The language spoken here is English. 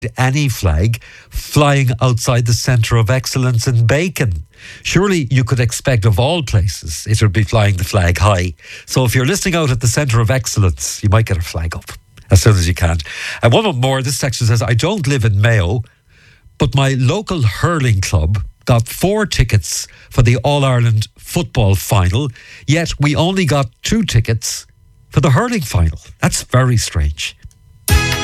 any flag flying outside the Centre of Excellence in Bacon. Surely you could expect, of all places, it would be flying the flag high. So if you're listening out at the Centre of Excellence, you might get a flag up as soon as you can. And one more, this section says, I don't live in Mayo, but my local hurling club got 4 tickets for the All-Ireland football final, yet we only got 2 tickets for the hurling final. That's very strange.